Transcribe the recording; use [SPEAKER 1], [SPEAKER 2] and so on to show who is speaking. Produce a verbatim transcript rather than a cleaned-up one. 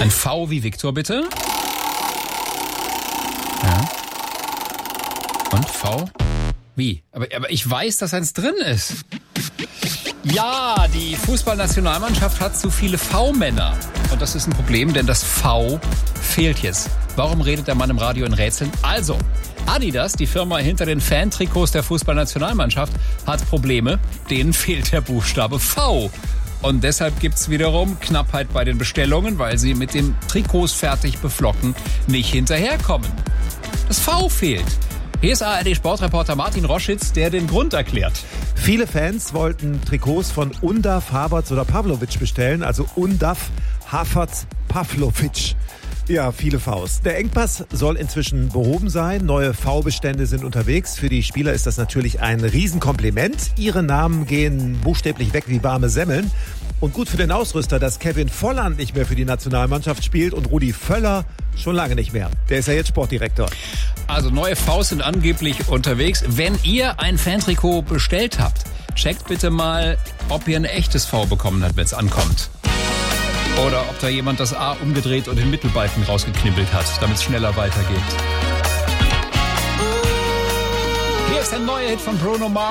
[SPEAKER 1] Ein V wie Viktor, bitte. Ja. Und V wie? Aber, aber ich weiß, dass eins drin ist. Ja, die Fußballnationalmannschaft hat zu viele V-Männer. Und das ist ein Problem, denn das V fehlt jetzt. Warum redet der Mann im Radio in Rätseln? Also, Adidas, die Firma hinter den Fan-Trikots der Fußballnationalmannschaft, hat Probleme. Denen fehlt der Buchstabe V. Und deshalb gibt's wiederum Knappheit bei den Bestellungen, weil sie mit dem Trikots fertig beflocken nicht hinterherkommen. Das V fehlt. Hier ist A R D-Sportreporter Martin Roschitz, der den Grund erklärt.
[SPEAKER 2] Viele Fans wollten Trikots von Undav, Havertz oder Pavlovic bestellen, also Undav, Havertz, Pavlovic. Ja, viele Vs. Der Engpass soll inzwischen behoben sein. Neue V-Bestände sind unterwegs. Für die Spieler ist das natürlich ein Riesenkompliment. Ihre Namen gehen buchstäblich weg wie warme Semmeln. Und gut für den Ausrüster, dass Kevin Volland nicht mehr für die Nationalmannschaft spielt und Rudi Völler schon lange nicht mehr. Der ist ja jetzt Sportdirektor.
[SPEAKER 1] Also neue Vs sind angeblich unterwegs. Wenn ihr ein Fantrikot bestellt habt, checkt bitte mal, ob ihr ein echtes V bekommen habt, wenn es ankommt. Oder ob da jemand das A umgedreht und den Mittelbalken rausgeknibbelt hat, damit es schneller weitergeht. Hier ist ein neuer Hit von Bruno Mars.